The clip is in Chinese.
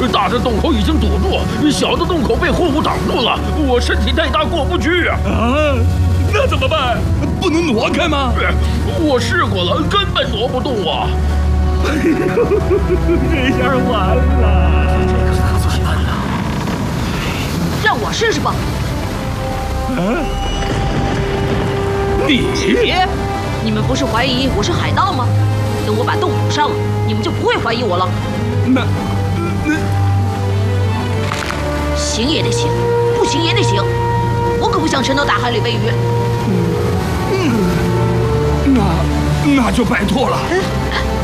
大的洞口已经堵住，小的洞口被货物挡住了，我身体太大过不去啊！ 那怎么办？不能挪开吗？ 我试过了，根本挪不动啊！ 这下完了， 这可怎么办呢？ 让我试试吧。你们不是怀疑我是海盗吗？等我把洞补上了，你们就不会怀疑我了。 那行也得行，不行也得行。我可不想沉到大海里喂鱼。 那就拜托了。